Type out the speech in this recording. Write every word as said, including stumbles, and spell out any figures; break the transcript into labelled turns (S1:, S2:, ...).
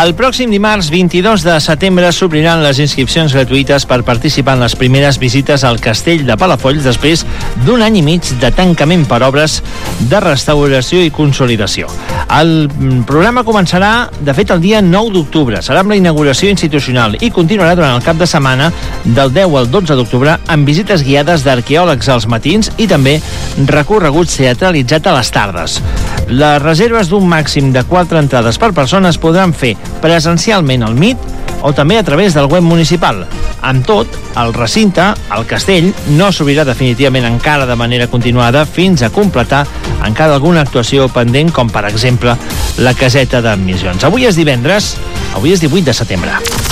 S1: El pròxim dimarts vint-i-dos de setembre s'obriran les inscripcions gratuïtes per participar en les primeres visites al Castell de Palafolls després d'un any i mig de tancament per obres de restauració i consolidació. El programa començarà, de fet, el dia nou d'octubre. Serà amb la inauguració institucional i continuarà durant el cap de setmana del deu al dotze d'octubre amb visites guiades d'arqueòlegs als matins i també recorreguts teatralitzats a les tardes. Les reserves d'un màxim de quatre entrades per persona es podran fer presencialment al M I T o també a través del web municipal. Amb tot, el recinte, el castell, no s'obrirà definitivament encara de manera continuada fins a completar encara alguna actuació pendent, com per exemple la caseta d'admissions. Avui és divendres, avui és divuit de setembre.